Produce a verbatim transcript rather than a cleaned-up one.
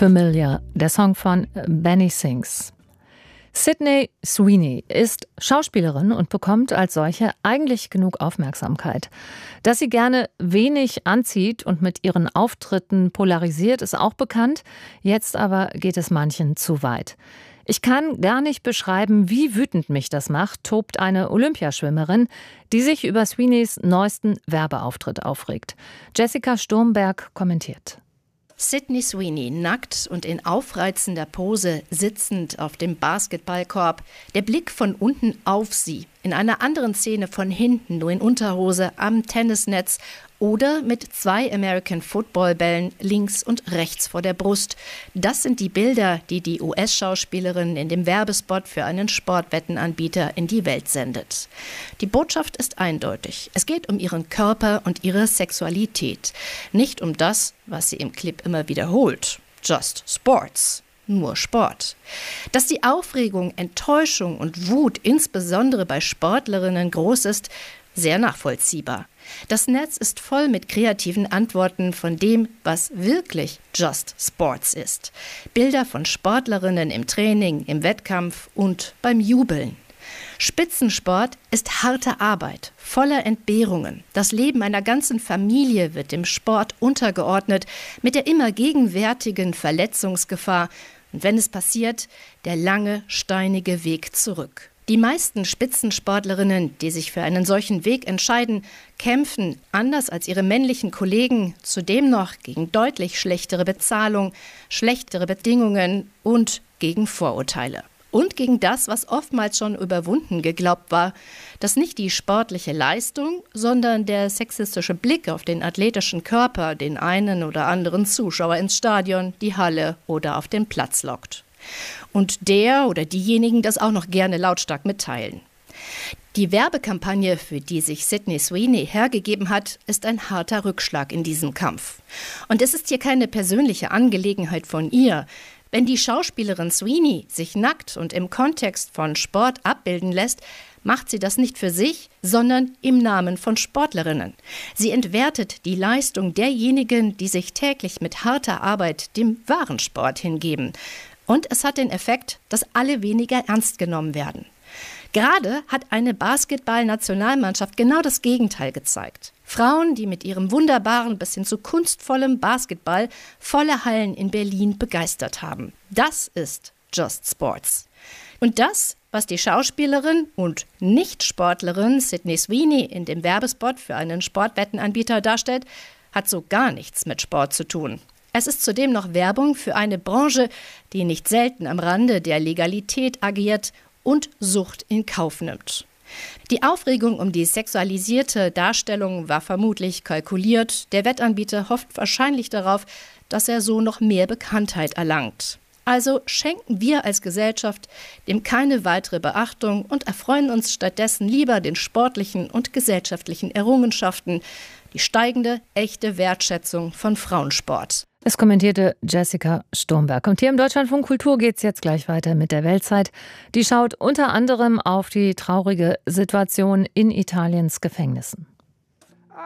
Familiar, der Song von Benny Sings. Sydney Sweeney ist Schauspielerin und bekommt als solche eigentlich genug Aufmerksamkeit. Dass sie gerne wenig anzieht und mit ihren Auftritten polarisiert, ist auch bekannt. Jetzt aber geht es manchen zu weit. Ich kann gar nicht beschreiben, wie wütend mich das macht, tobt eine Olympiaschwimmerin, die sich über Sweeneys neuesten Werbeauftritt aufregt. Jessica Sturmberg kommentiert. Sydney Sweeney, nackt und in aufreizender Pose, sitzend auf dem Basketballkorb. Der Blick von unten auf sie. In einer anderen Szene von hinten, nur in Unterhose, am Tennisnetz oder mit zwei American Football Bällen links und rechts vor der Brust. Das sind die Bilder, die die U S-Schauspielerin in dem Werbespot für einen Sportwettenanbieter in die Welt sendet. Die Botschaft ist eindeutig. Es geht um ihren Körper und ihre Sexualität. Nicht um das, was sie im Clip immer wiederholt. Just Sports. Nur Sport. Dass die Aufregung, Enttäuschung und Wut insbesondere bei Sportlerinnen groß ist, sehr nachvollziehbar. Das Netz ist voll mit kreativen Antworten von dem, was wirklich Just Sports ist. Bilder von Sportlerinnen im Training, im Wettkampf und beim Jubeln. Spitzensport ist harte Arbeit, voller Entbehrungen. Das Leben einer ganzen Familie wird dem Sport untergeordnet, mit der immer gegenwärtigen Verletzungsgefahr und wenn es passiert, der lange, steinige Weg zurück. Die meisten Spitzensportlerinnen, die sich für einen solchen Weg entscheiden, kämpfen, anders als ihre männlichen Kollegen, zudem noch gegen deutlich schlechtere Bezahlung, schlechtere Bedingungen und gegen Vorurteile. Und gegen das, was oftmals schon überwunden geglaubt war, dass nicht die sportliche Leistung, sondern der sexistische Blick auf den athletischen Körper den einen oder anderen Zuschauer ins Stadion, die Halle oder auf den Platz lockt. Und der oder diejenigen das auch noch gerne lautstark mitteilen. Die Werbekampagne, für die sich Sydney Sweeney hergegeben hat, ist ein harter Rückschlag in diesem Kampf. Und es ist hier keine persönliche Angelegenheit von ihr. Wenn die Schauspielerin Sweeney sich nackt und im Kontext von Sport abbilden lässt, macht sie das nicht für sich, sondern im Namen von Sportlerinnen. Sie entwertet die Leistung derjenigen, die sich täglich mit harter Arbeit dem wahren Sport hingeben. Und es hat den Effekt, dass alle weniger ernst genommen werden. Gerade hat eine Basketball-Nationalmannschaft genau das Gegenteil gezeigt. Frauen, die mit ihrem wunderbaren bis hin zu kunstvollem Basketball volle Hallen in Berlin begeistert haben. Das ist Just Sports. Und das, was die Schauspielerin und Nicht-Sportlerin Sydney Sweeney in dem Werbespot für einen Sportwettenanbieter darstellt, hat so gar nichts mit Sport zu tun. Es ist zudem noch Werbung für eine Branche, die nicht selten am Rande der Legalität agiert und Sucht in Kauf nimmt. Die Aufregung um die sexualisierte Darstellung war vermutlich kalkuliert. Der Wettanbieter hofft wahrscheinlich darauf, dass er so noch mehr Bekanntheit erlangt. Also schenken wir als Gesellschaft dem keine weitere Beachtung und erfreuen uns stattdessen lieber den sportlichen und gesellschaftlichen Errungenschaften, die steigende, echte Wertschätzung von Frauensport. Es kommentierte Jessica Sturmberg. Und hier im Deutschlandfunk Kultur geht es jetzt gleich weiter mit der Weltzeit. Die schaut unter anderem auf die traurige Situation in Italiens Gefängnissen.